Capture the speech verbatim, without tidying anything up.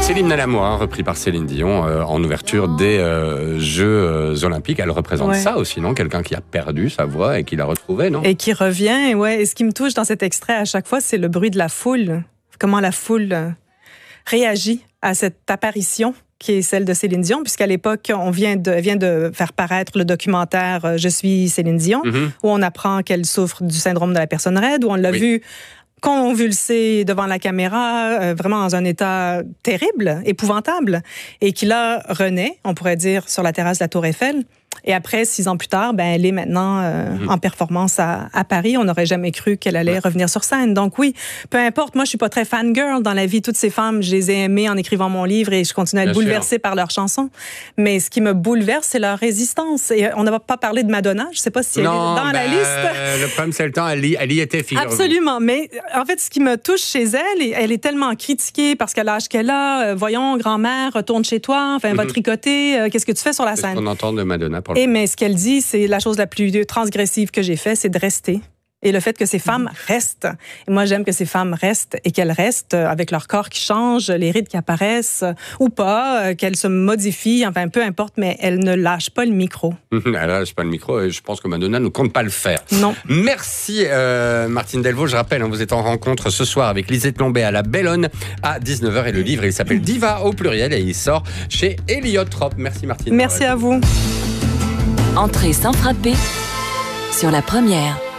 C'est l'hymne à l'amour, hein, repris par Céline Dion euh, en ouverture des euh, Jeux euh, Olympiques. Elle représente ouais. ça aussi, non? Quelqu'un qui a perdu sa voix et qui l'a retrouvée, non? Et qui revient, ouais. Et ce qui me touche dans cet extrait à chaque fois, c'est le bruit de la foule. Comment la foule euh, réagit à cette apparition qui est celle de Céline Dion, puisqu'à l'époque, on vient de, vient de faire paraître le documentaire euh, « Je suis Céline Dion mm-hmm. », où on apprend qu'elle souffre du syndrome de la personne raide, où on l'a oui. vu convulsée devant la caméra, euh, vraiment dans un état terrible, épouvantable, et qui là renaît, on pourrait dire, sur la terrasse de la Tour Eiffel. Et après, six ans plus tard, ben, elle est maintenant euh, mmh. en performance à, à Paris. On n'aurait jamais cru qu'elle allait ouais. revenir sur scène. Donc oui, peu importe. Moi, je suis pas très fangirl dans la vie. Toutes ces femmes, je les ai aimées en écrivant mon livre et je continue à être Bien bouleversée sûr. par leurs chansons. Mais ce qui me bouleverse, c'est leur résistance. Et on n'a pas parlé de Madonna. Je sais pas si elle non, est dans ben, la liste. Le problème, c'est le temps. Elle y, elle y était, figurez-vous. Absolument. Mais en fait, ce qui me touche chez elle, elle est tellement critiquée parce qu'à l'âge qu'elle a, euh, voyons, grand-mère, retourne chez toi, enfin, mm-hmm. va tricoter. Euh, qu'est-ce que tu fais sur la scène? On entend de Madonna pour le Et mais ce qu'elle dit, c'est la chose la plus transgressive que j'ai faite, c'est de rester. Et le fait que ces femmes restent. Et moi, j'aime que ces femmes restent et qu'elles restent avec leur corps qui change, les rides qui apparaissent ou pas, qu'elles se modifient, enfin, peu importe, mais elles ne lâchent pas le micro. Elle ne lâche pas le micro et je pense que Madonna ne compte pas le faire. Non. Merci, euh, Martine Delvaux. Je rappelle, hein, vous êtes en rencontre ce soir avec Lisette Lombet à la Bellone à dix-neuf heures et le livre, il s'appelle Diva au pluriel et il sort chez Elliottrope. Merci, Martine. Merci à vous. Entrée sans frapper sur La Première.